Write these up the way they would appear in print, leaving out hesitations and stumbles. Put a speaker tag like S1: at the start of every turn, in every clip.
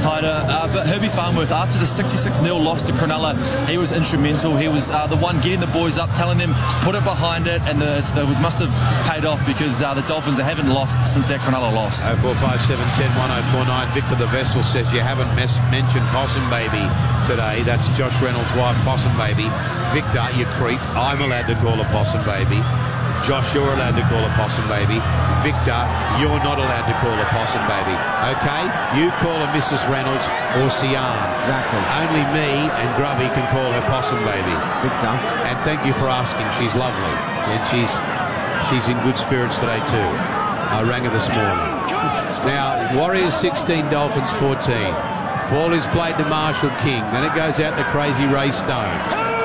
S1: tighter. But Herbie Farnworth, after the 66-0 loss to Cronulla, he was instrumental. He was the one getting the boys up, telling them, put it behind it, and it must have paid off because the Dolphins, they haven't lost since that Cronulla loss.
S2: 0457 10 1049. Victor the Vessel says you haven't mentioned Possum Baby today. That's Josh Reynolds' wife, Possum Baby. Victor, you creep. I'm allowed to call her Possum Baby. Josh, you're allowed to call her Possum Baby. Victor, you're not allowed to call her Possum Baby. Okay? You call her Mrs. Reynolds or Sian.
S3: Exactly.
S2: Only me and Grubby can call her Possum Baby.
S3: Victor.
S2: And thank you for asking. She's lovely. And she's in good spirits today too. I rang her this morning. Now, Warriors 16, Dolphins 14. Ball is played to Marshall King. Then it goes out to Crazy Ray Stone.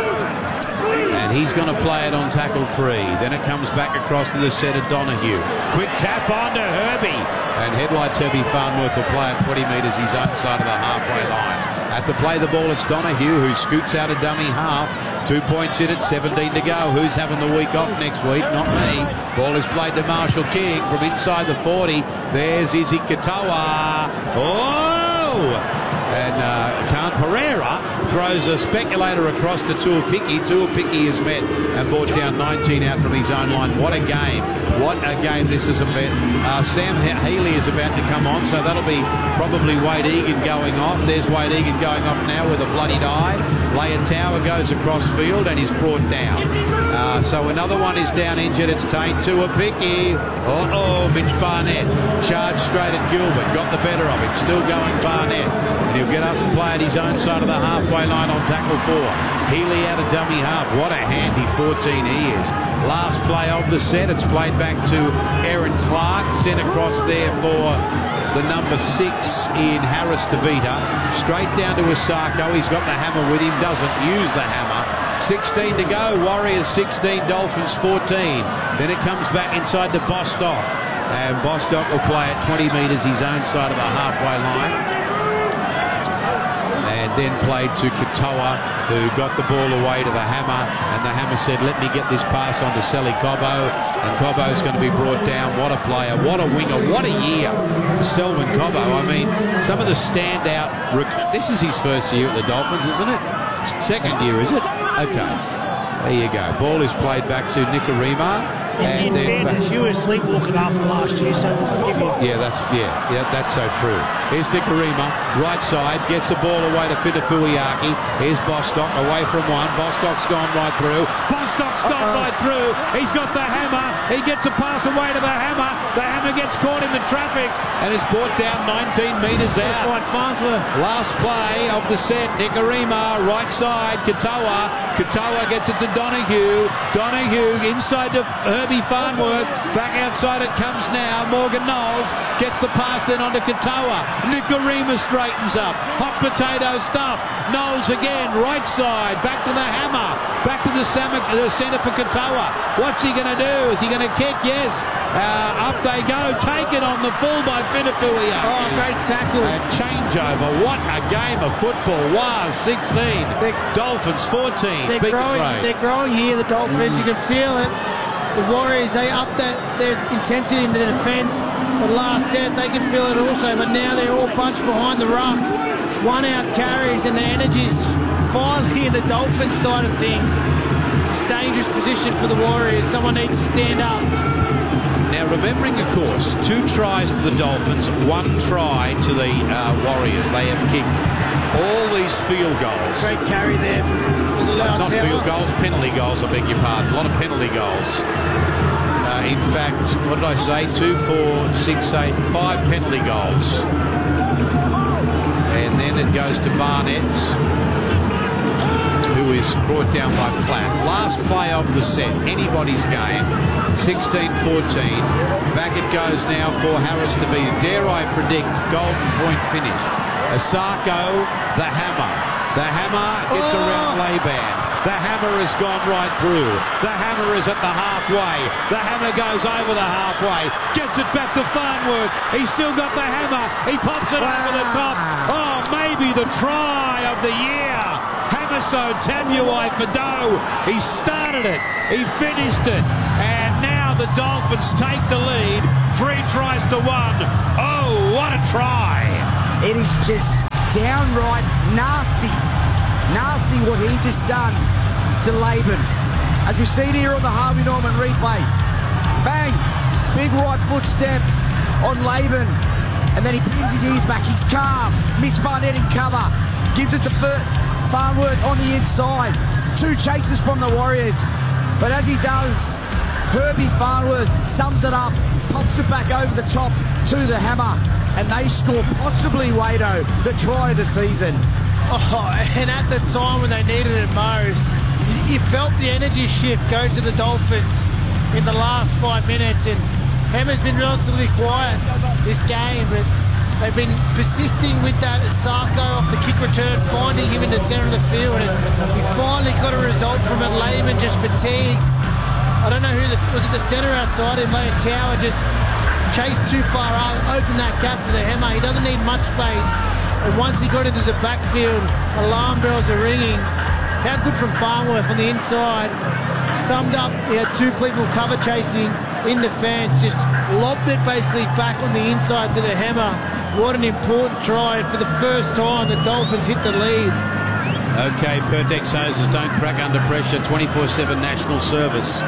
S2: And he's going to play it on tackle 3. Then it comes back across to the set of Donahue. Quick tap onto Herbie. And headlights Herbie Farnworth will play at 20 metres his own side of the halfway line. At the play the ball, it's Donahue who scoots out a dummy half. 2 points in it, 17 to go. Who's having the week off next week? Not me. Ball is played to Marshall King from inside the 40. There's Izzy Katoa. Oh! And Khan Pereira throws a speculator across to Tuapiki. Tuapiki is met and brought down 19 out from his own line. What a game. What a game this is about. Sam Healy is about to come on, so that'll be probably Wade Egan going off. There's Wade Egan going off now with a bloodied eye. Leia Tower goes across field and is brought down. So another one is down injured. It's Tate Tuapiki. Mitch Barnett charged straight at Gilbert. Got the better of him. Still going Barnett. And he'll get up and play at his own side of the halfway line on tackle 4. Healy out of dummy half. What a handy 14 he is. Last play of the set. It's played back to Aaron Clark. Sent across there for the number 6 in Harris DeVita. Straight down to Osako. He's got the hammer with him. Doesn't use the hammer. 16 to go. Warriors 16, Dolphins 14. Then it comes back inside to Bostock. And Bostock will play at 20 metres his own side of the halfway line. And then played to Katoa, who got the ball away to the Hammer, and the Hammer said, let me get this pass on to Sally Cobbo, and Cobbo's going to be brought down. What a player, what a winger, what a year for Selwyn Cobbo. I mean, some of the standout... This is his first year at the Dolphins, isn't it? Second year, is it? Okay, there you go. Ball is played back to Nikorima.
S4: And then you were sleepwalking after last year, so we'll forgive you.
S2: Yeah, that's so true. Here's Nikorima, right side, gets the ball away to Fitafuiaki. Here's Bostock, away from one. Bostock's gone right through. Bostock's gone right through. He's got the hammer. He gets a pass away to the hammer. The hammer gets caught in the traffic and is brought down 19 metres out. Last play of the set. Nikorima, right side. Katoa. Katoa gets it to Donahue. Donahue inside to Herbie Farnworth. Back outside it comes now. Morgan Knowles gets the pass then onto Katoa. Nikorima straightens up. Hot potato stuff. Knowles again, right side. Back to the hammer. Back to the centre for Katoa. What's he going to do? Is he going to kick? Yes. Up they go. Taken on the full by Fitafuiaki.
S4: Oh, great tackle.
S2: A changeover. What a game of football. Was 16. Dolphins 14.
S4: They're growing here, the Dolphins. You can feel it. The Warriors, they upped their intensity in the defence. The last set, they can feel it also, but now they're all bunched behind the ruck. One out carries, and the energy's finally in the Dolphins side of things. It's a dangerous position for the Warriors. Someone needs to stand up.
S2: Now, remembering, of course, 2 tries to the Dolphins, 1 try to the Warriors. They have kicked all these field goals.
S4: Great carry there.
S2: Not field goals, penalty goals, I beg your pardon. A lot of penalty goals. In fact, what did I say? 2, 4, 6, 8, 5 penalty goals. And then it goes to Barnett, who is brought down by Plath. Last play of the set, anybody's game, 16-14. Back it goes now for Harris DeVita. Dare I predict golden point finish? Osako, the hammer. The hammer gets around Laban. The hammer has gone right through. The hammer is at the halfway. The hammer goes over the halfway. Gets it back to Farnworth. He's still got the hammer. He pops it over the top. Oh, maybe the try of the year. Hamiso Tamuai Fado. He started it. He finished it. And now the Dolphins take the lead. 3 tries to 1. Oh, what a try.
S3: It is just downright nasty. Nasty what he just done to Laban. As we see here on the Harvey Norman replay. Bang! Big right foot step on Laban. And then he pins his ears back. He's calm. Mitch Barnett in cover. Gives it to Farnworth on the inside. 2 chases from the Warriors. But as he does, Herbie Farnworth sums it up, pops it back over the top to the hammer, and they score possibly, Wado, the try of the season.
S4: Oh, and at the time when they needed it most, you felt the energy shift go to the Dolphins in the last 5 minutes, and Hammer's been relatively quiet this game, but they've been persisting with that Asako off the kick return, finding him in the centre of the field, and he finally got a result from it. Lehman just fatigued. I don't know who was it, the centre outside him, Lane Tower just chased too far out, opened that gap for the hammer. He doesn't need much space, and once he got into the backfield, alarm bells are ringing. How good from Farnworth on the inside. Summed up, he had 2 people cover chasing in the fence, just lobbed it basically back on the inside to the hammer. What an important try, and for the first time the Dolphins hit the lead.
S2: Okay, Pertex hoses don't crack under pressure. 24/7 national service.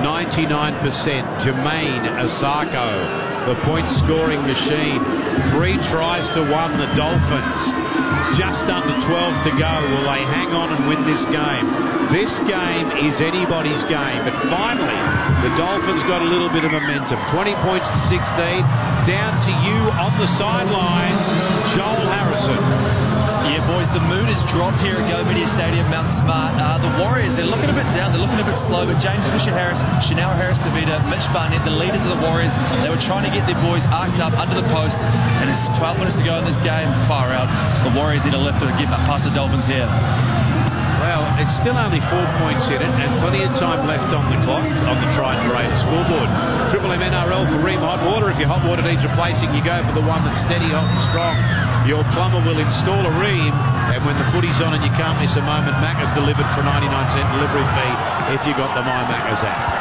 S2: 99%. Jermaine Asako, the point scoring machine. 3 tries to 1, the Dolphins. Just under 12 to go. Will they hang on and win this game? This game is anybody's game. But finally, the Dolphins got a little bit of momentum. 20 points to 16. Down to you on the sideline, Joel Harrison.
S1: Yeah, boys, the mood has dropped here at Go Media Stadium, Mount Smart. The Warriors, they're looking a bit down, they're looking a bit slow, but James Fisher-Harris, Chanel Harris-Tavita, Mitch Barnett, the leaders of the Warriors, they were trying to get their boys arced up under the post, and it's 12 minutes to go in this game. Far out. The Warriors need a lift to get past the Dolphins here.
S2: Well, it's still only 4 points in it and plenty of time left on the clock on the Trident Raiders scoreboard. Triple M NRL for Ream Hot Water. If your hot water needs replacing, you go for the one that's steady, hot and strong. Your plumber will install a Ream, and when the footy's on and you can't miss a moment, Macca's delivered for a 99-cent delivery fee if you got the My Macca's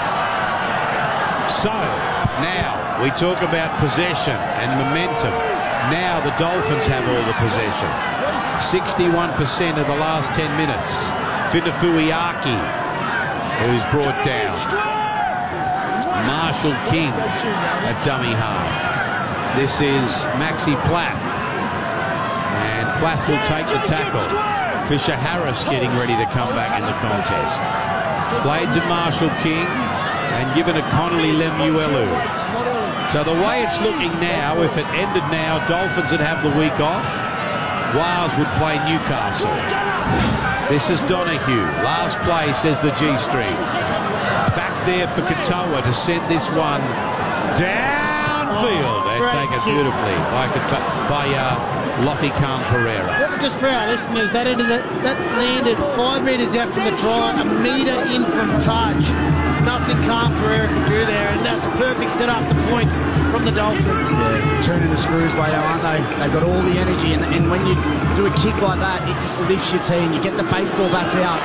S2: app. So, now we talk about possession and momentum. Now the Dolphins have all the possession. 61% of the last 10 minutes. Finafuiaki, who's brought down. Marshall King, a dummy half. This is Maxi Plath. And Plath will take the tackle. Fisher-Harris getting ready to come back in the contest. Played to Marshall King and given to Connolly Lemuelu. So the way it's looking now, if it ended now, Dolphins would have the week off. Wales would play Newcastle. This is Donahue. Last play, says the G Street. Back there for Katoa to send this one downfield. They take it beautifully by Lofi Khan Pereira.
S4: Just for our listeners, that landed 5 metres out from the try, a metre in from touch. Nothing Khan Pereira can do there, and that's a perfect set after points from the Dolphins.
S3: Yeah, turning the screws, Wado, aren't they? They've got all the energy, and when you do a kick like that, it just lifts your team. You get the baseball bats out.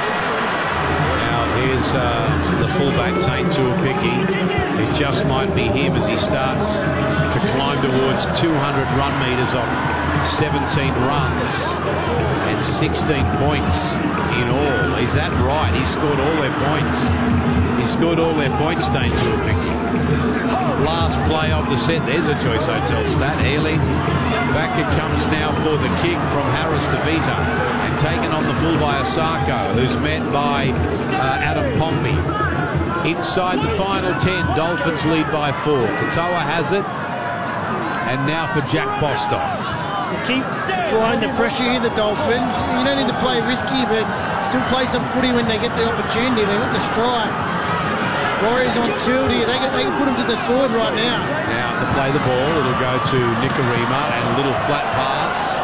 S2: Now here's the fullback, Tate Tuapiki. It just might be him as he starts to climb towards 200 run metres off 17 runs and 16 points in all. Is that right? He scored all their points. He scored all their points, Tate Tuapiki. Last play of the set. There's a Choice Hotel stat. Healy. Back it comes now for the kick from Harris to Vita, and taken on the full by Asako, who's met by Adam Pompey. Inside the final 10, Dolphins lead by 4. Katoa has it, and now for Jack Bostock.
S4: They keep applying the pressure here, the Dolphins. You don't need to play risky, but still play some footy when they get the opportunity. They got the strike. Warriors on tilt here. They can put them to the sword right now.
S2: Now to play the ball, it'll go to Nikorima, and a little flat pass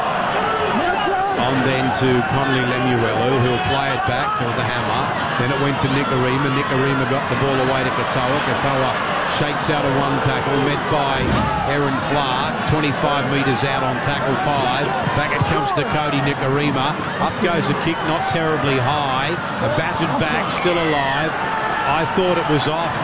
S2: on then to Connolly Lemuelu, who'll play it back to the hammer. Then it went to Nikorima. Nikorima got the ball away to Katoa. Katoa shakes out a one tackle, met by Aaron Clark. 25 metres out on tackle 5. Back it comes to Cody Nikorima. Up goes a kick, not terribly high. A battered back, still alive. I thought it was off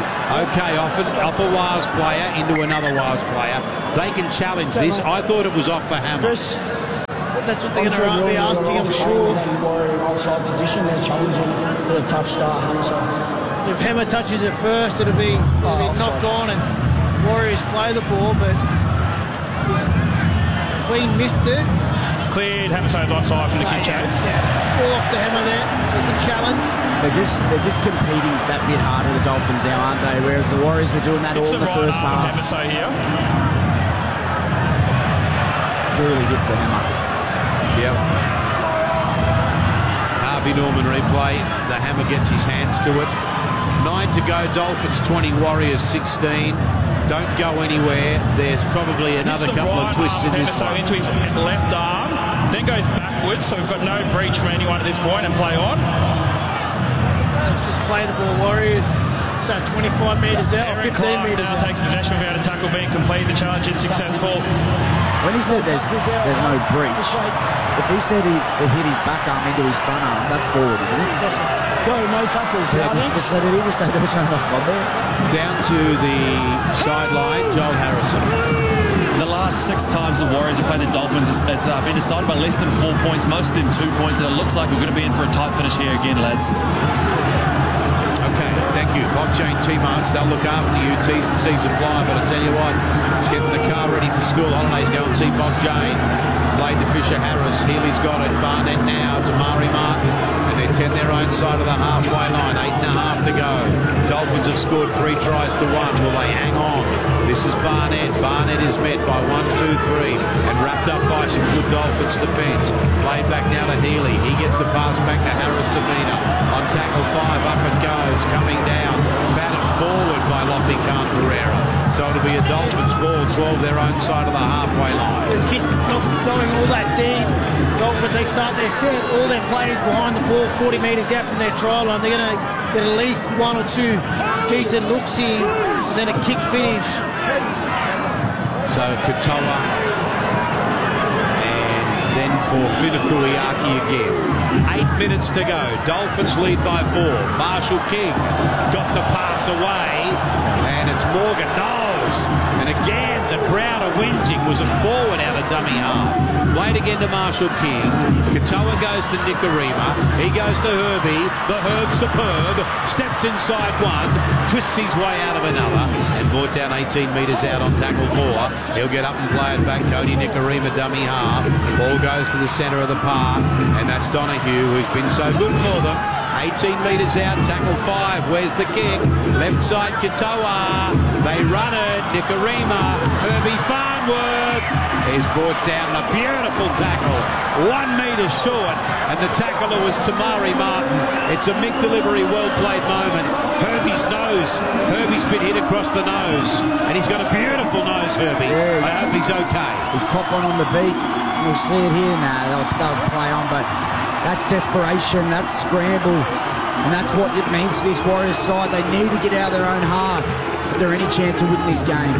S2: a Wales player into another Wales player. They can challenge this. I thought it was off the hammer.
S4: That's what they're going to be asking, I'm sure.
S5: Outside position, they're challenging with a touch start. So.
S4: If Hammer touches it first, it'll be knocked on and Warriors play the ball, but Queen missed it.
S6: Cleared, Hammerstone's onside from the kick chase.
S4: Yeah, all off the Hammer there. It's a good challenge.
S3: They're just competing that bit harder, the Dolphins now, aren't they? Whereas the Warriors were doing that all in the first half.
S6: Hammerstone here.
S3: Clearly hits the Hammer.
S2: Yep. Harvey Norman replay. The Hammer gets his hands to it. 9 to go. Dolphins 20, Warriors 16. Don't go anywhere. There's probably another couple of twists in this one.
S6: Into his left arm, then goes backwards, so we've got no breach from anyone at this point and play on.
S4: Let's just play the ball, Warriors. So 25 metres out, or 15 metres out.
S6: Takes possession without a tackle being complete. The challenge is successful.
S3: When he said there's no breach, if he said he hit his back arm into his front arm, that's forward, isn't it?
S5: No tackles.
S3: So did he just say there was no knock on there?
S2: Down to the sideline, Joel Harrison.
S1: The last 6 times the Warriors have played the Dolphins, it's been decided by less than 4 points, most of them 2 points, and it looks like we're going to be in for a tight finish here again, lads.
S2: Okay, thank you. Bob Jane T-Marts, they'll look after you. T's and C's apply, but I tell you what, getting the car ready for school holidays, go and see Bob Jane. Played to Fisher Harris. Healy's got it. Barnett now to Mari Martin. And they're 10 their own side of the halfway line. 8.5 to go. Dolphins have scored 3 tries to 1. Will they hang on? This is Barnett. Barnett is met by 1, 2, 3 and wrapped up by some good Dolphins defence. Played back now to Healy. He gets the pass back to Harris Davina. On tackle 5, up it goes. Coming down. Batted forward by Lofi Khan Pereira. So it'll be a Dolphins ball, 12 their own side of the halfway line.
S4: The kick not going all that deep. Dolphins, they start their set. All their players behind the ball, 40 metres out from their try line. They're going to get at least 1 or 2 decent looks here, and then a kick finish.
S2: So Katoa, and then for Finafuiaki again. 8 minutes to go. Dolphins lead by 4. Marshall King got the pass away, and it's Morgan Knowles. And again, the crowd are whinging. Was it forward out of dummy half? Played again to Marshall King. Katoa goes to Nicarima. He goes to Herbie. The Herb superb. Steps inside 1. Twists his way out of another. And brought down 18 metres out on tackle 4. He'll get up and play it back. Cody Nicarima, dummy half. Ball goes to the centre of the park. And that's Donahue, who's been so good for them. 18 metres out, tackle 5. Where's the kick? Left side, Katoa. They run it. Nicarima. Herbie Farnworth is brought down. A beautiful tackle. 1 metre short. And the tackler was Tamari Martin. It's a Mick delivery, well-played moment. Herbie's nose. Herbie's been hit across the nose. And he's got a beautiful nose, Herbie.
S3: Yeah,
S2: I hope he's okay.
S3: He's caught one on the beak. We'll see it here. Nah, that was play on, but that's desperation, that's scramble, and that's what it means to this Warriors side. They need to get out of their own half if they're any chance of winning this game.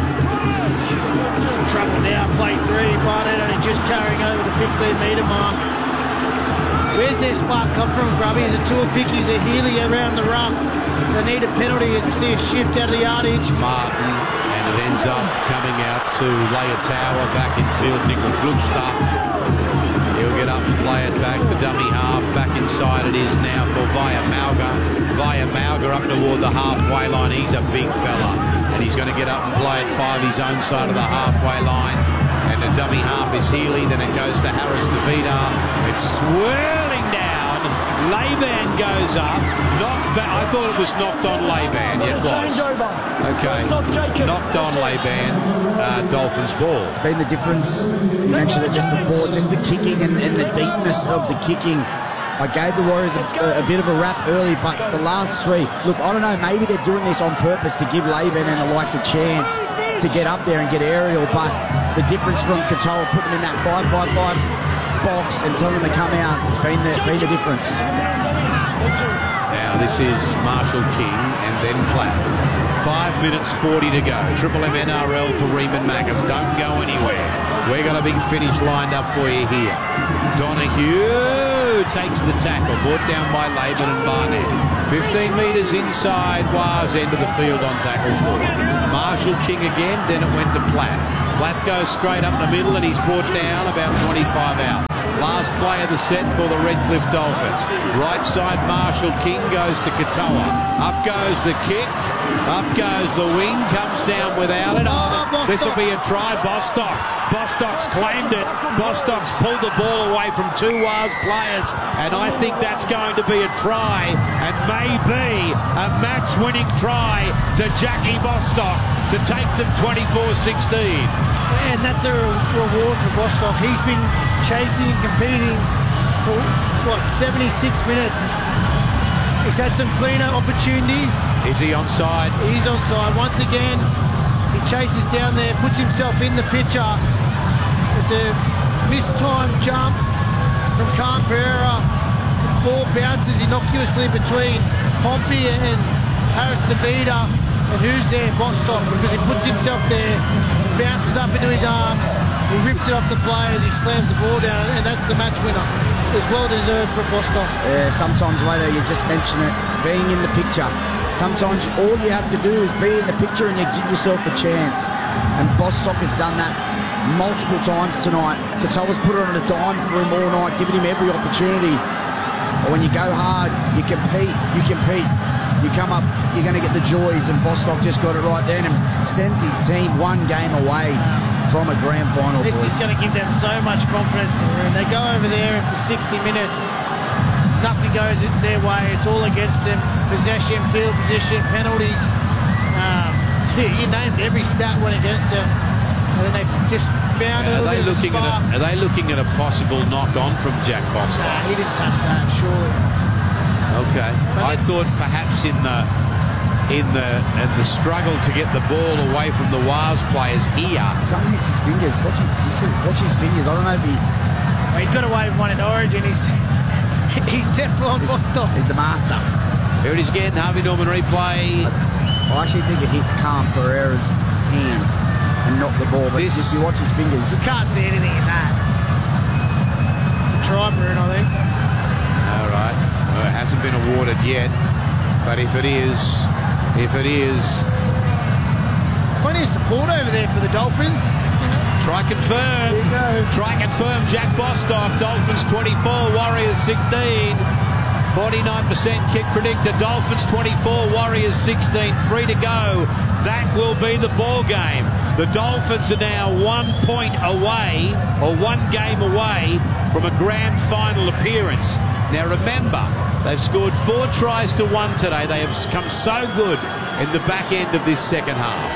S4: Some trouble now, play 3, Barnett only just carrying over the 15-metre mark. Where's their spark come from, Grubby? Is it Tua Pickies, a Healy around the ruck? They need a penalty as we see a shift out of the yardage.
S2: Martin, and it ends up coming out to Leia Tower back in field. Nickel Glugster. He'll get up and play it back. The dummy half back inside it is now for Via Mauga. Via Mauga up toward the halfway line. He's a big fella. And he's going to get up and play it 5 his own side of the halfway line. And the dummy half is Healy. Then it goes to Harris DeVita. It's swirling down. Laban goes up. Knocked back. I thought it was knocked on Laban. Yeah, it was. Okay. Knocked on Laban. Dolphins ball.
S3: It's been the difference. You mentioned it just before. Just the kicking and the deepness of the kicking. I gave the Warriors a bit of a rap early, but the last 3, look, I don't know, maybe they're doing this on purpose to give Laban and the likes a chance to get up there and get aerial, but the difference from Katoa, put them in that 5x5 box and telling them to come out, it's been the difference.
S2: Now this is Marshall King and then Plath. 5 minutes 40 to go. Triple M NRL for Reman Maggers. Don't go anywhere. We've got a big finish lined up for you here. Donahue takes the tackle, brought down by Laban and Barnett. 15 metres inside Waz end of the field on tackle 4. Marshall King again, then it went to Plath. Plath goes straight up the middle and he's brought down about 25 out. play of the set for the Redcliffe Dolphins. Right side, Marshall King goes to Katoa. Up goes the kick. Up goes the wing. Comes down without it. This will be a try. Bostock. Bostock's claimed it. Bostock's pulled the ball away from two Wars players, and I think that's going to be a try, and maybe a match-winning try to Jackie Bostock to take them 24-16.
S4: And that's a reward for Bostock. He's been chasing and competing for, 76 minutes. He's had some cleaner opportunities.
S2: Is he onside?
S4: He's onside. Once again, he chases down there, puts himself in the picture. It's a mistimed jump from Khan Pereira. The ball bounces innocuously between Pompey and Harris DeVita. And who's there? Bostock, because he puts himself there, bounces up into his arms, he rips it off the players, he slams the ball down, and that's the match winner. It's well deserved for Bostock.
S3: Yeah, sometimes later you just mention it, being in the picture. Sometimes all you have to do is be in the picture and you give yourself a chance. And Bostock has done that multiple times tonight. Katoa's put it on a dime for him all night, giving him every opportunity. But when you go hard, you compete. You come up, you're going to get the joys, and Bostock just got it right then and sends his team one game away from a grand final.
S4: This is going to give them so much confidence, Maroon. They go over there and for 60 minutes, nothing goes their way. It's all against them. Possession, field position, penalties. You named every stat went against them. And then they just found
S2: Are they looking at a possible knock-on from Jack Bostock?
S4: Nah, he didn't touch that, surely.
S2: Okay. I thought perhaps in the struggle to get the ball away from the Wars players' ear.
S3: Something hits his fingers. Watch his fingers. I don't know if he...
S4: Well, he got away with one in Origin. He's Teflon Bostock.
S3: He's the master.
S2: Here it is again. Harvey Norman replay.
S3: I actually think it hits Khan Pereira's hand and knocked the ball. But if you watch his fingers...
S4: You can't see anything in that. Try, Bruno, I think.
S2: All right. Well, it hasn't been awarded yet, but if it is...
S4: Plenty of support over there for the Dolphins.
S2: Try confirm.
S4: There you go.
S2: Try confirm. Jack Bostock. Dolphins 24, Warriors 16. 49% kick predictor. Dolphins 24, Warriors 16. 3 to go. That will be the ball game. The Dolphins are now 1 point away, or 1 game away, from a grand final appearance. Now remember, they've scored 4 tries to 1 today. They have come so good in the back end of this second half.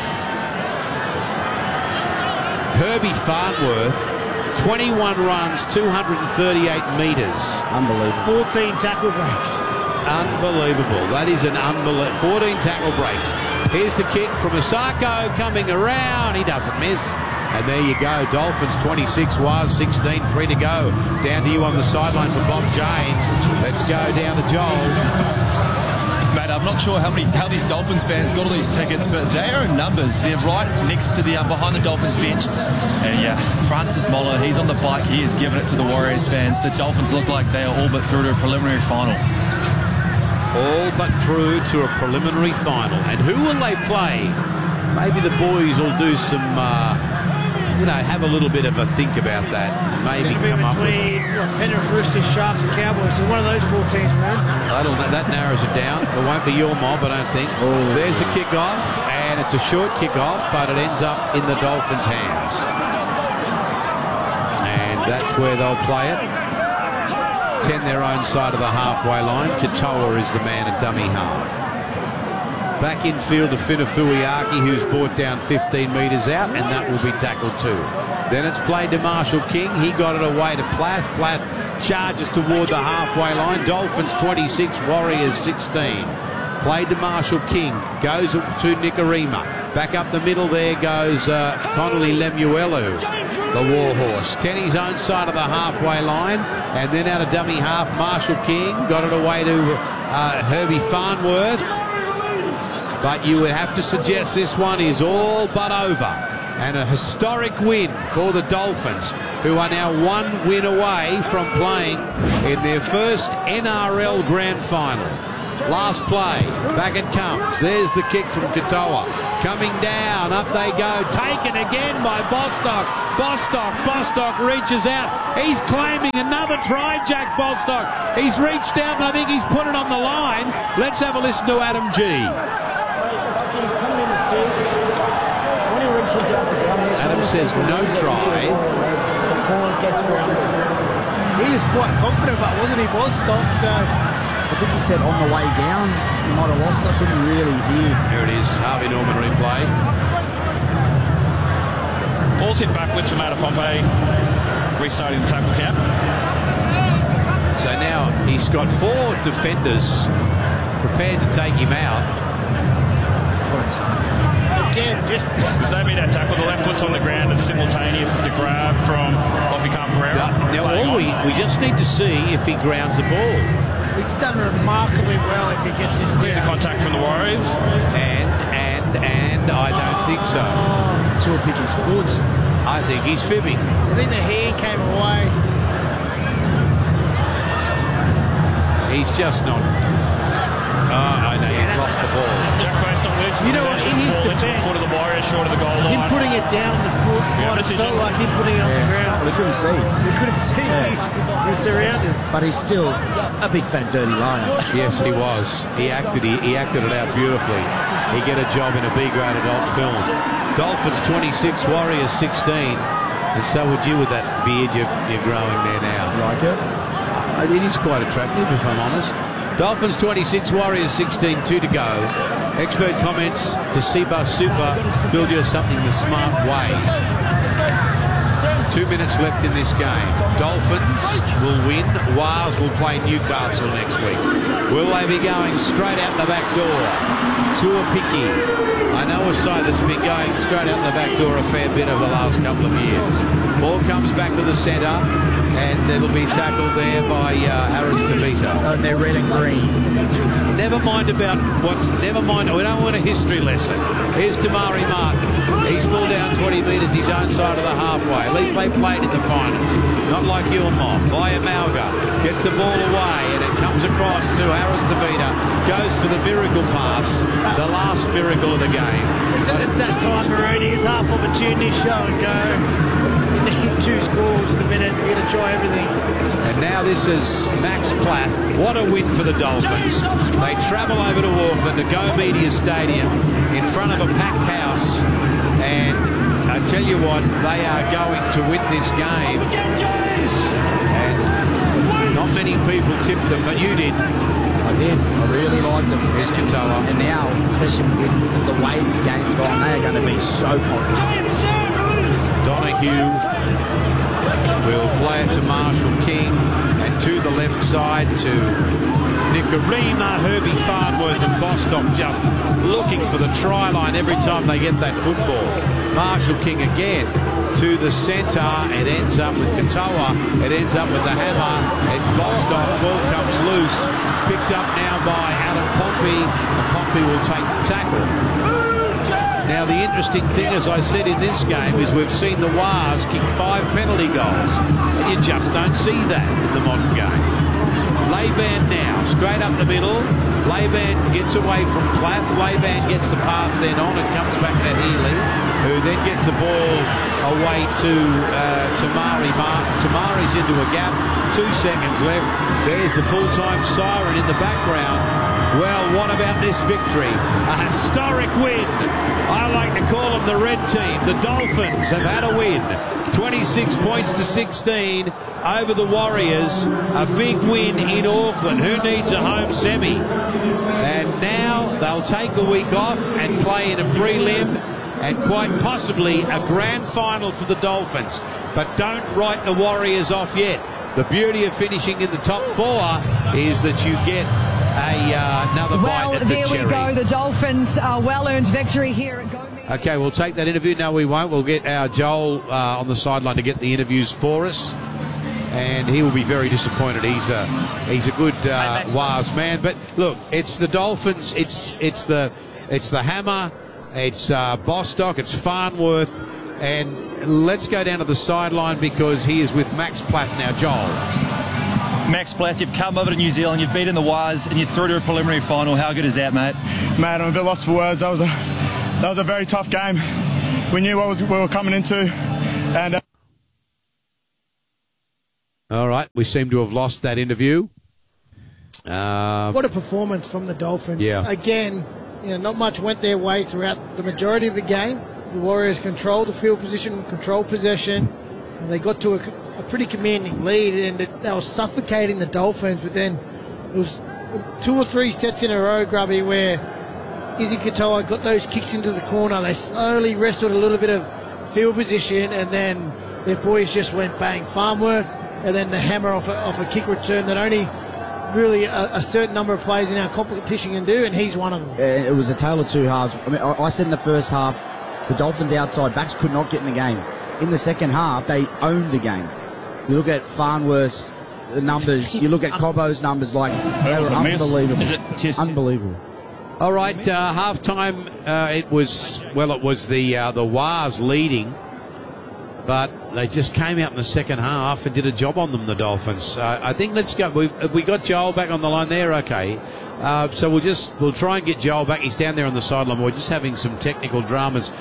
S2: Herbie Farnworth, 21 runs, 238 metres.
S3: Unbelievable.
S4: 14 tackle breaks.
S2: Unbelievable. That is an unbelievable. 14 tackle breaks. Here's the kick from Osako coming around. He doesn't miss. And there you go. Dolphins 26, Wars 16, 3 to go. Down to you on the sideline for Bob Jane. Let's go down to Joel.
S1: Mate, I'm not sure how these Dolphins fans got all these tickets, but they are in numbers. They're right next to the behind the Dolphins bench. And yeah, Francis Moller, he's on the bike. He is giving it to the Warriors fans. The Dolphins look like they are all but through to a preliminary final.
S2: All but through to a preliminary final. And who will they play? Maybe the boys will do some, have a little bit of a think about that. Maybe come up with...
S4: Penrith Roosters, Sharks and Cowboys. So one of those 4 teams, man.
S2: That narrows it down. It won't be your mob, I don't think. Oh. There's a kick-off, and it's a short kick-off, but it ends up in the Dolphins' hands. And that's where they'll play it. 10 their own side of the halfway line. Katoa is the man at dummy half. Back in field to Finafuiaki, who's brought down 15 metres out, and that will be tackled too. Then it's played to Marshall King. He got it away to Plath. Plath charges toward the halfway line. Dolphins 26, Warriors 16. Played to Marshall King. Goes to Nikorima. Back up the middle there goes Connolly Lemuelu, the warhorse. 10 his own side of the halfway line. And then out of dummy half, Marshall King. Got it away to Herbie Farnworth. But you would have to suggest this one is all but over. And a historic win for the Dolphins, who are now 1 win away from playing in their first NRL Grand Final. Last play. Back it comes. There's the kick from Katoa. Coming down. Up they go. Taken again by Bostock. Bostock reaches out. He's claiming another try, Jack Bostock. He's reached out and I think he's put it on the line. Let's have a listen to Adam G. Adam says no try.
S5: Before it gets grounded.
S4: He was quite confident, but wasn't he, Bostock? So
S3: I think he said on the way down, he might have lost. I couldn't really hear.
S2: Here it is, Harvey Norman replay.
S6: Ball's hit backwards from Adam Pompey, restarting the tackle count.
S2: So now he's got 4 defenders prepared to take him out.
S3: What a target.
S4: again, just
S6: there's no be that tackle. The left foot's on the ground. It's simultaneous to grab from Lofty Pereira.
S2: Now all we just need to see if he grounds the ball.
S4: he's done remarkably well if he gets his
S6: Clear the contact from the Warriors.
S2: And I don't think so.
S3: Tua pick his foot.
S2: I think he's fibbing.
S4: I think the hand came away.
S2: He's just not. Oh, no, he's lost the ball.
S6: Jack Quest not loose.
S4: You know what, in his defence,
S6: foot of the Warriors, short of the goal line.
S4: him putting it down on the foot, might have felt like him putting it on the ground.
S3: Well, he couldn't see.
S4: He couldn't see. He was surrounded.
S3: But he's still a big fat dirty liar.
S2: Yes, he was. He acted it out beautifully. He'd get a job in a B-grade adult film. Dolphins 26, Warriors 16. And so would you with that beard you're growing there now.
S3: Like it?
S2: It is quite attractive, if I'm honest. Dolphins 26, Warriors 16, 2 to go. Expert comments to Seabus Super. Build you something the smart way. 2 minutes left in this game. Dolphins will win. Wales will play Newcastle next week. Will they be going straight out the back door? Tua Picky. I know a side that's been going straight out the back door a fair bit over the last couple of years. Ball comes back to the centre, and it'll be tackled there by Harris Tavita.
S3: And they're red and green.
S2: Never mind. We don't want a history lesson. Here's Tamari Martin. He's pulled down 20 metres his own side of the halfway. At least they played in the finals. Not like your mob. Via Malga gets the ball away, and it comes across to Harris Tavita. Goes for the miracle pass, the last miracle of the game.
S4: It's that time, Maroney. It's half opportunity, show and go. You need 2 scores at the minute. You're going to try everything.
S2: And now this is Max Plath. What a win for the Dolphins. They travel over to Auckland to Go Media Stadium in front of a packed house. And I tell you what, they are going to win this game. And not many people tipped them, but you did.
S3: I did. I really liked them.
S2: Here's Katoa.
S3: And now, especially with the way this game's gone, they are going to be so confident.
S2: Donahue will play it to Marshall King, and to the left side to Nicarima. Herbie Farnworth and Bostock just looking for the try line every time they get that football. Marshall King again to the centre. It ends up with Katoa. It ends up with the hammer. And Bostock, ball comes loose. Picked up now by Adam Pompey. And Pompey will take the tackle. Now the interesting thing, as I said in this game, is we've seen the Wars kick 5 penalty goals. And you just don't see that in the modern game. Laban now, straight up the middle. Laban gets away from Plath. Laban gets the pass then on and comes back to Healy, who then gets the ball away to Tamari Martin. Tamari's into a gap. 2 seconds left. There's the full-time siren in the background. Well, what about this victory? A historic win. I like to call them the red team. The Dolphins have had a win. 26 points to 16 over the Warriors. A big win in Auckland. Who needs a home semi? And now they'll take a week off and play in a prelim and quite possibly a grand final for the Dolphins. But don't write the Warriors off yet. The beauty of finishing in the top 4 is that you get another bite at the cherry.
S7: Well, there we go. The Dolphins' well-earned victory here at Go Media.
S2: Okay, we'll take that interview. No, we won't. We'll get our Joel on the sideline to get the interviews for us. And he will be very disappointed. He's a good Wars man. But look, it's the Dolphins. It's the Hammer. It's Bostock. It's Farnworth. And let's go down to the sideline because he is with Max Platt now. Joel.
S1: Max Plath, you've come over to New Zealand, you've beaten the Wires, and you're through to a preliminary final. How good is that, mate?
S8: Mate, I'm a bit lost for words. That was a very tough game. We knew what we were coming into, and
S2: all right, we seem to have lost that interview.
S4: What a performance from the Dolphins.
S2: Yeah.
S4: Again, not much went their way throughout the majority of the game. The Warriors controlled the field position, controlled possession, and they got to a pretty commanding lead, and they were suffocating the Dolphins. But then it was 2 or 3 sets in a row, Grubby, where Izzy Katoa got those kicks into the corner. They slowly wrestled a little bit of field position, and then their boys just went bang. Farnworth, and then the hammer off a kick return that only really a certain number of players in our competition can do, and he's one of them.
S3: It was a tale of two halves. I mean, I said in the first half, the Dolphins' outside backs could not get in the game. In the second half, they owned the game. You look at Farnworth's numbers, you look at Cobbo's numbers, like they were unbelievable.
S1: Is it
S3: unbelievable?
S2: All right, half-time, it was the Wars leading, but they just came out in the second half and did a job on them, the Dolphins. I think let's go. Have we got Joel back on the line there? Okay. So we'll try and get Joel back. He's down there on the sideline. We're just having some technical dramas.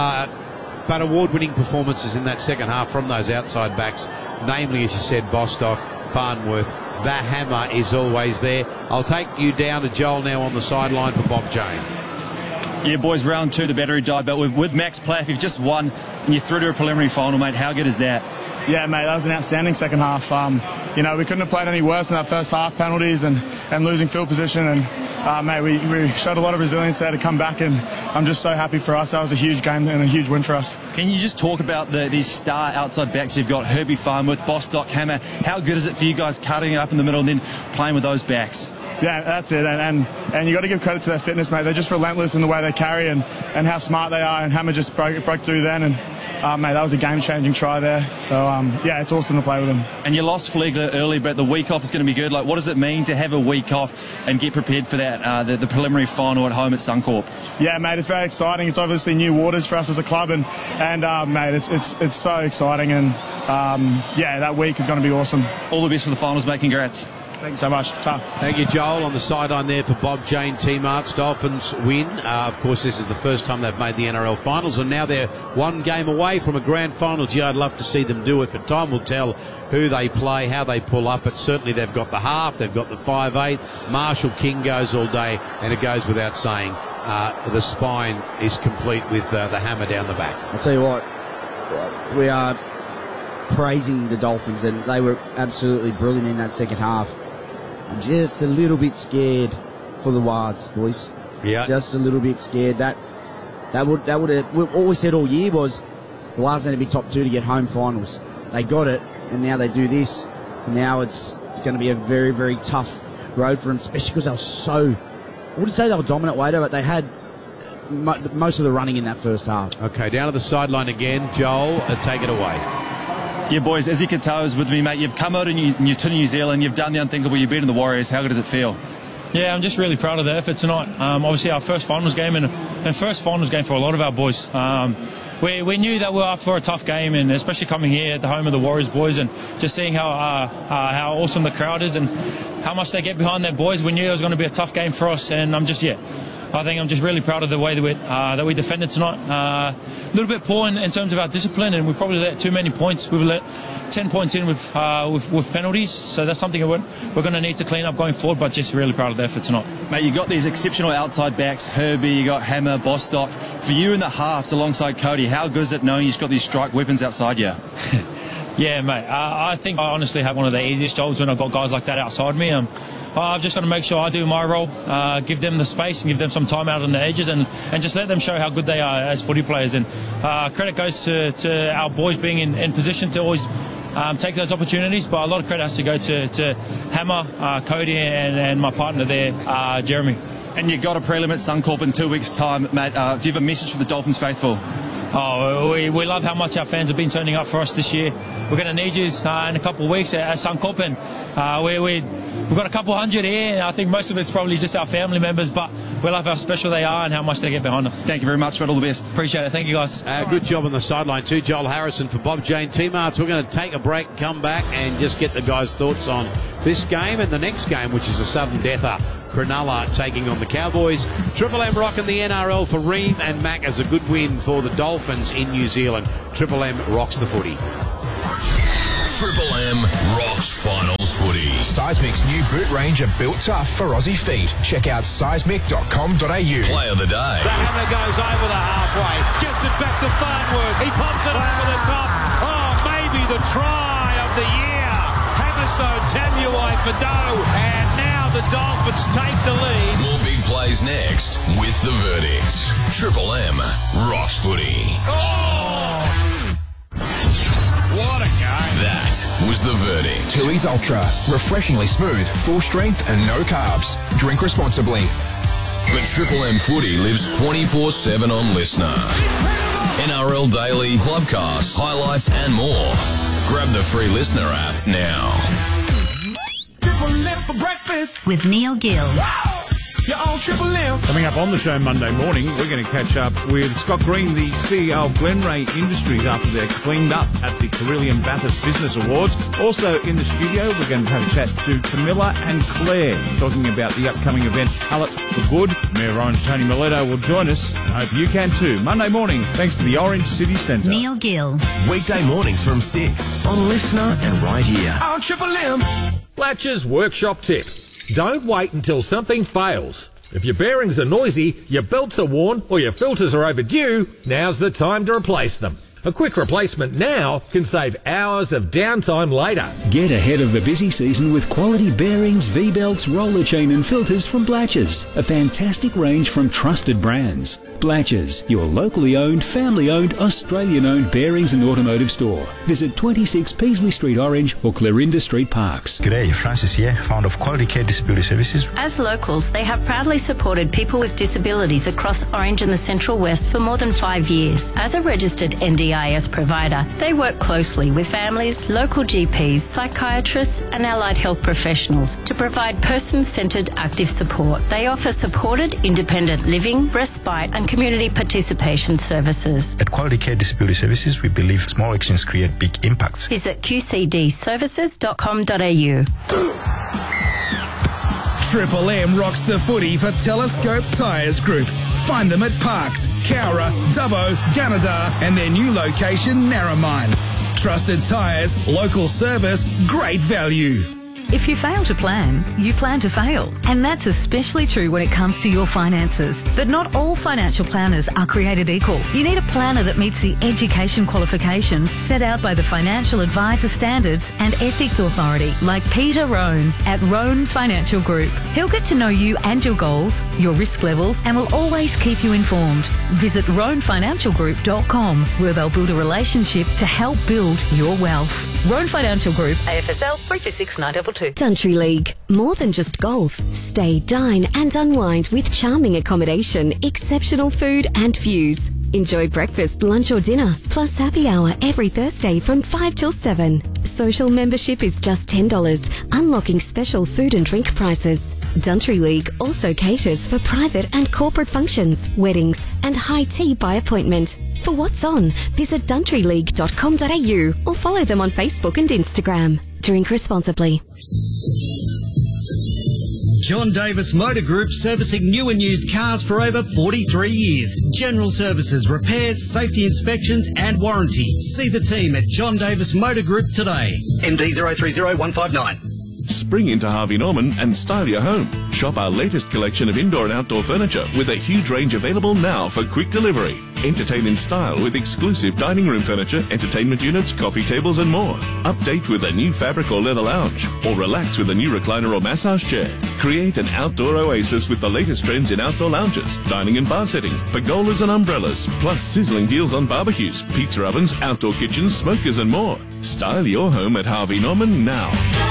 S2: But award-winning performances in that second half from those outside backs, namely, as you said, Bostock, Farnworth. That hammer is always there. I'll take you down to Joel now on the sideline for Bob Jane.
S1: Yeah, boys, round 2, the battery died, but with Max Plath, you've just won, and you're through to a preliminary final, mate. How good is that?
S8: yeah, mate, that was an outstanding second half. We couldn't have played any worse in that first half, penalties and losing field position. And, mate, we showed a lot of resilience there to come back, and I'm just so happy for us. That was a huge game and a huge win for us.
S1: Can you just talk about these star outside backs you've got, Herbie Farnworth, Bostock, Hammer? How good is it for you guys cutting it up in the middle and then playing with those backs?
S8: Yeah, that's it, and you got to give credit to their fitness, mate. They're just relentless in the way they carry and how smart they are, and Hammer just broke through then, and mate, that was a game-changing try there. So yeah, it's awesome to play with them.
S1: And you lost Flegler early, but the week off is going to be good. Like, what does it mean to have a week off and get prepared for that the preliminary final at home at Suncorp?
S8: Yeah, mate, it's very exciting. It's obviously new waters for us as a club, and mate, it's so exciting, and yeah, that week is going to be awesome.
S1: All the best for the finals, mate. Congrats.
S8: Thank you so much. Ta.
S2: Thank you, Joel. On the sideline there for Bob Jane, Team Arts. Dolphins win. Of course, this is the first time they've made the NRL finals, and now they're one game away from a grand final. Gee, I'd love to see them do it, but time will tell who they play, how they pull up. But certainly they've got the half, they've got the 5'8". Marshall King goes all day, and it goes without saying. The spine is complete with the hammer down the back.
S3: I'll tell you what, we are praising the Dolphins, and they were absolutely brilliant in that second half. I'm just a little bit scared for the Wars, boys.
S2: Yeah,
S3: just a little bit scared. That would have, all we said all year was the Wars need to be top 2 to get home finals. They got it, and now they do this. And now it's going to be a very, very tough road for them, especially because they were so, I wouldn't say they were dominant later, but they had most of the running in that first half.
S2: Okay, down to the sideline again. Joel, take it away.
S1: Yeah, boys, Izzy Katoa is with me, mate. You've come out to New Zealand, you've done the unthinkable, you've beaten the Warriors. How good does it feel?
S6: Yeah, I'm just really proud of the effort tonight. Obviously, our first finals game and first finals game for a lot of our boys. We knew that we were up for a tough game, and especially coming here at the home of the Warriors boys, and just seeing how awesome the crowd is and how much they get behind their boys. We knew it was going to be a tough game for us, and I think I'm just really proud of the way that we defended tonight. A little bit poor in terms of our discipline, and we probably let too many points. We've let 10 points in with penalties, so that's something we're going to need to clean up going forward, but just really proud of the effort tonight.
S1: Mate, you got these exceptional outside backs, Herbie, you got Hammer, Bostock. For you in the halves alongside Cody, how good is it knowing you've got these strike weapons outside you?
S6: Yeah, mate, I think I honestly have one of the easiest jobs when I've got guys like that outside me. I've just got to make sure I do my role, give them the space and give them some time out on the edges, and just let them show how good they are as footy players. And credit goes to our boys being in position to always take those opportunities, but a lot of credit has to go to Hammer, Cody, and my partner there, Jeremy.
S1: And you got a prelim at Suncorp in 2 weeks' time, Matt. Do you have a message for the Dolphins faithful?
S6: Oh, we love how much our fans have been turning up for us this year. We're going to need you in a couple of weeks at Suncorp, and we've got a couple hundred here, and I think most of it's probably just our family members, but we love how special they are and how much they get behind them.
S1: Thank you very much, Matt. All the best.
S6: Appreciate it. Thank you, guys.
S2: Good job on the sideline too, Joel Harrison for Bob Jane, Team Arts. We're going to take a break, come back, and just get the guys' thoughts on this game and the next game, which is a sudden deather. Cronulla taking on the Cowboys. Triple M rocking the NRL for Ream and Mac as a good win for the Dolphins in New Zealand. Triple M rocks the footy.
S9: Triple M rocks finals footy.
S10: Seismic's new boot range are built tough for Aussie feet. Check out seismic.com.au.
S9: Play of the day.
S2: The hammer goes over the halfway. Gets it back to Farnworth. He pops it over the top. Oh, maybe the try of the year. Hammerstone Tabuai for dough. And now the Dolphins take the lead.
S9: More big plays next with the verdicts. Triple M rocks footy.
S2: Oh! What a game.
S9: That was the verdict.
S10: Tooheys Ultra. Refreshingly smooth, full strength and no carbs. Drink responsibly.
S9: But Triple M footy lives 24/7 on Listener. NRL Daily, Clubcast, highlights and more. Grab the free Listener app now.
S11: Triple M for breakfast
S12: with Neil Gill.
S11: You're on Triple M.
S13: Coming up on the show Monday morning, we're going to catch up with Scott Green, the CEO of Glenray Industries, after they're cleaned up at the Carillion Bathurst Business Awards. Also in the studio, we're going to have a chat to Camilla and Claire, talking about the upcoming event, Pallet for Good. Mayor Orange Tony Miletto will join us. I hope you can too. Monday morning, thanks to the Orange City Centre.
S12: Neil Gill.
S14: Weekday mornings from 6 on Listener and right here.
S11: On Triple M.
S15: Blatch's Workshop Tip. Don't wait until something fails. If your bearings are noisy, your belts are worn, or your filters are overdue, now's the time to replace them. A quick replacement now can save hours of downtime later.
S16: Get ahead of the busy season with quality bearings, V-belts, roller chain and filters from Blatch's. A fantastic range from trusted brands. Blatch's, your locally owned, family-owned, Australian-owned bearings and automotive store. Visit 26 Peasley Street Orange or Clarinda Street Parks.
S17: G'day, Francis here, founder of Quality Care Disability Services.
S18: As locals, they have proudly supported people with disabilities across Orange and the Central West for more than 5 years. As a registered NDIS provider, they work closely with families, local GPs, psychiatrists and allied health professionals to provide person-centred active support. They offer supported independent living, respite and community participation services.
S17: At Quality Care Disability Services, we believe small actions create big impacts.
S18: Visit qcdservices.com.au.
S11: Triple M rocks the footy for Telescope Tyres Group. Find them at Parks, Cowra, Dubbo, Gunnedah and their new location, Narromine. Trusted tyres, local service, great value.
S19: If you fail to plan, you plan to fail. And that's especially true when it comes to your finances. But not all financial planners are created equal. You need a planner that meets the education qualifications set out by the Financial Advisor Standards and Ethics Authority, like Peter Rohn at Rohn Financial Group. He'll get to know you and your goals, your risk levels, and will always keep you informed. Visit rohnfinancialgroup.com, where they'll build a relationship to help build your wealth. Rohn Financial Group, AFSL 326922.
S20: Country League. More than just golf. Stay, dine and unwind with charming accommodation, exceptional food and views. Enjoy breakfast, lunch or dinner, plus happy hour every Thursday from 5 till 7. Social membership is just $10, unlocking special food and drink prices. Country League also caters for private and corporate functions, weddings and high tea by appointment. For what's on, visit countryleague.com.au or follow them on Facebook and Instagram. Drink responsibly.
S21: John Davis Motor Group, servicing new and used cars for over 43 years. General services, repairs, safety inspections and warranty. See the team at John Davis Motor Group today. MD 030159.
S22: Spring into Harvey Norman and style your home. Shop our latest collection of indoor and outdoor furniture with a huge range available now for quick delivery. Entertain in style with exclusive dining room furniture, entertainment units, coffee tables and more. Update with a new fabric or leather lounge, or relax with a new recliner or massage chair. Create an outdoor oasis with the latest trends in outdoor lounges, dining and bar settings, pergolas and umbrellas, plus sizzling deals on barbecues, pizza ovens, outdoor kitchens, smokers and more. Style your home at Harvey Norman now.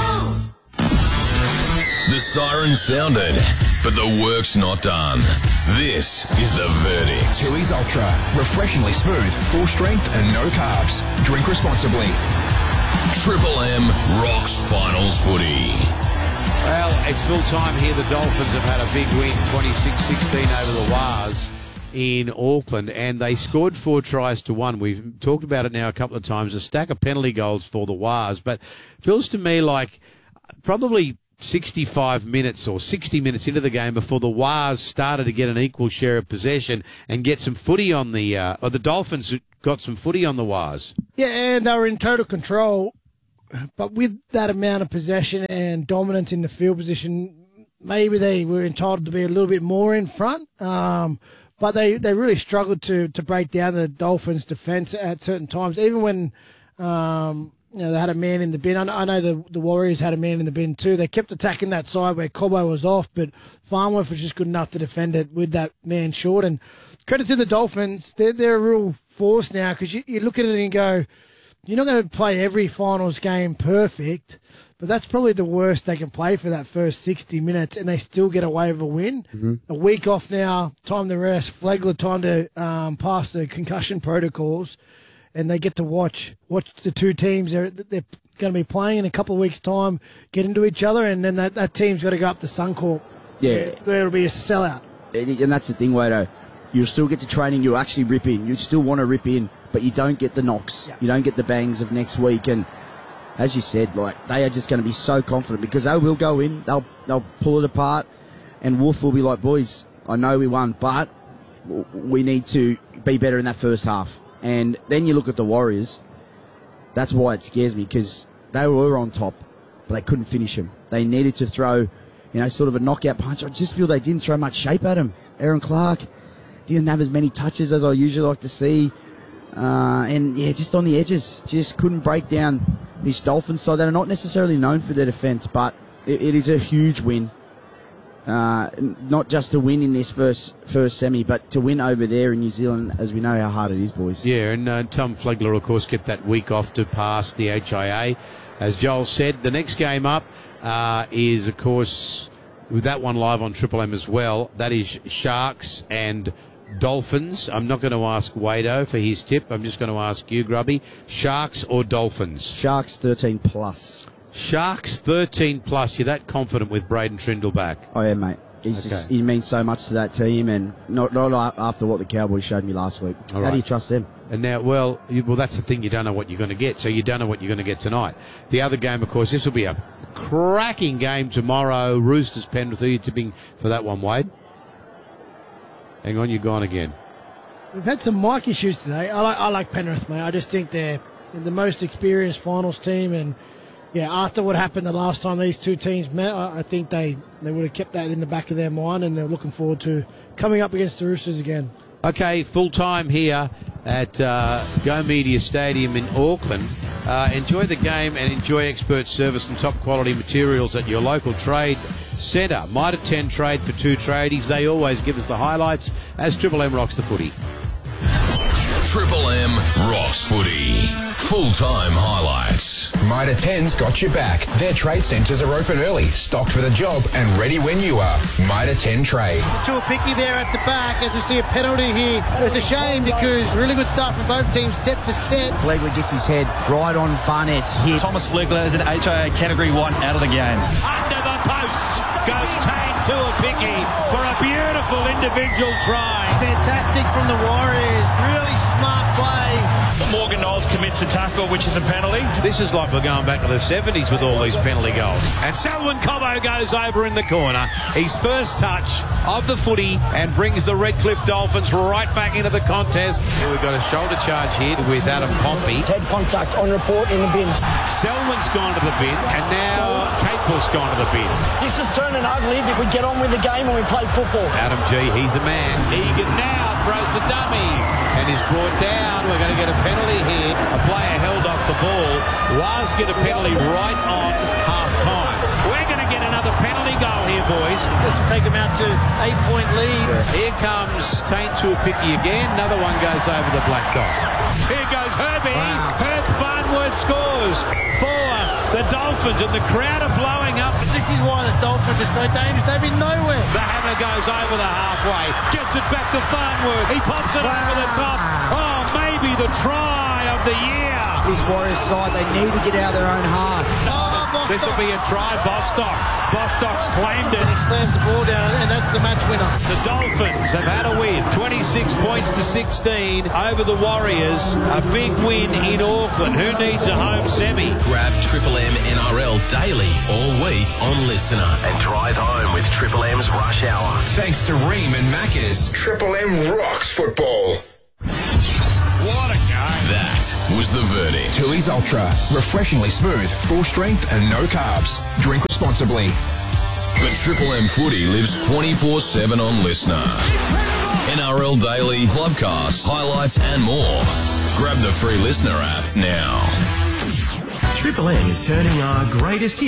S9: The siren sounded, but the work's not done. This is the verdict.
S10: Tooheys Ultra. Refreshingly smooth, full strength and no carbs. Drink responsibly.
S9: Triple M rocks finals footy.
S2: Well, it's full time here. The Dolphins have had a big win, 26-16 over the Wars in Auckland, and they scored 4 tries to 1. We've talked about it now a couple of times, a stack of penalty goals for the Wars, but feels to me like probably 65 minutes or 60 minutes into the game before the Wars started to get an equal share of possession and get some footy on the Dolphins got some footy on the Wars.
S4: Yeah, and they were in total control. But with that amount of possession and dominance in the field position, maybe they were entitled to be a little bit more in front. But they really struggled to break down the Dolphins' defence at certain times, even when they had a man in the bin. I know the Warriors had a man in the bin too. They kept attacking that side where Cobbo was off, but Farnworth was just good enough to defend it with that man short. And credit to the Dolphins, they're a real force now, because you look at it and go, you're not going to play every finals game perfect, but that's probably the worst they can play for that first 60 minutes, and they still get away with a win.
S3: Mm-hmm.
S4: A week off now, time to rest, Flegler time to pass the concussion protocols, and they get to watch the two teams they're going to be playing in a couple of weeks' time get into each other, and then that team's got to go up to Suncorp.
S3: Yeah.
S4: Where it'll be a sellout.
S3: And that's the thing, Wado. You'll still get to training, you'll actually rip in. You still want to rip in, but you don't get the knocks. Yeah. You don't get the bangs of next week. And as you said, they are just going to be so confident, because they will go in, they'll pull it apart, and Wolf will be like, boys, I know we won, but we need to be better in that first half. And then you look at the Warriors. That's why it scares me, because they were on top, but they couldn't finish him. They needed to throw, sort of a knockout punch. I just feel they didn't throw much shape at him. Aaron Clark didn't have as many touches as I usually like to see. Just on the edges. Just couldn't break down this Dolphins side. They're not necessarily known for their defence, but it is a huge win. Not just to win in this first semi, but to win over there in New Zealand, as we know how hard it is, boys.
S2: Yeah, and Tom Flegler, of course, get that week off to pass the HIA. As Joel said, the next game up is, of course, with that one live on Triple M as well. That is Sharks and Dolphins. I'm not going to ask Wado for his tip. I'm just going to ask you, Grubby. Sharks or Dolphins?
S3: Sharks 13 plus.
S2: Sharks 13 plus. You're that confident with Braden Trindle back?
S3: I am, mate. He means so much to that team, and not after what the Cowboys showed me last week.
S2: All
S3: How
S2: right.
S3: do you trust them?
S2: And now, well, that's the thing. You don't know what you're going to get, so you don't know what you're going to get tonight. The other game, of course, this will be a cracking game tomorrow. Roosters, Penrith. Are you tipping for that one, Wade? Hang on, you're gone again.
S4: We've had some mic issues today. I like Penrith, mate. I just think they're the most experienced finals team, and after what happened the last time these two teams met, I think they would have kept that in the back of their mind, and they're looking forward to coming up against the Roosters again.
S2: Okay, full time here at Go Media Stadium in Auckland. Enjoy the game and enjoy expert service and top quality materials at your local trade centre. Mitre 10 Trade for two tradies. They always give us the highlights as Triple M rocks the footy.
S9: Triple M rocks footy. Full-time highlights.
S10: Mitre 10's got your back. Their trade centres are open early, stocked for the job and ready when you are. Mitre 10 Trade.
S4: Tuapiki there at the back as we see a penalty here. It's a shame because really good start from both teams, set for set.
S3: Flegler gets his head right on Barnett's hit.
S1: Thomas Flegler is an HIA Category 1 out of the game.
S2: Under the post goes Tane Tuapiki for a beautiful individual try.
S4: Fantastic from the Warriors. Really smart play.
S6: Morgan Knowles commits a tackle, which is a penalty.
S2: This is like we're going back to the 70s with all these penalty goals. And Selwyn Cobbo goes over in the corner. His first touch of the footy and brings the Redcliffe Dolphins right back into the contest. Here we've got a shoulder charge here with Adam Pompey.
S5: Head contact on report in the bin.
S2: Selwyn's gone to the bin, and now Capel's gone to the bin.
S5: This is turning ugly if we get on with the game and we play football.
S2: Adam G, he's the man. Egan now throws the dummy and is brought down. We're going to get a penalty here. A player held off the ball. Was get a penalty right on half-time. We're going to get another penalty goal here, boys.
S4: This will take them out to 8-point lead.
S2: Here comes Tane Tuapiki again. Another one goes over the black dot. Here goes Herbie. Wow. Herb Farnworth scores for the Dolphins, and the crowd are blowing up.
S4: This is why the Dolphins are so dangerous. They've been nowhere.
S2: The hammer goes over the halfway. Gets it back to Farnworth. He pops it over the top. Oh, maybe the try of the year.
S3: This Warriors side, they need to get out of their own half.
S4: Oh, my
S2: This will be a try. Bostock's claimed it.
S4: He slams the ball down, and that's the match winner.
S2: The Dolphins have had a win, 26 points to 16 over the Warriors. A big win in Auckland. Who needs a home semi?
S14: Grab Triple M NRL daily all week on Listener and drive home with Triple M's Rush Hour.
S10: Thanks to Ream and Macca's. Triple M rocks football.
S2: What a game.
S9: That was the verdict.
S10: Tooheys Ultra. Refreshingly smooth, full strength and no carbs. Drink responsibly.
S9: But Triple M Footy lives 24/7 on Listener. NRL Daily, Clubcast, highlights and more. Grab the free Listener app now.
S14: Triple M is turning our greatest hits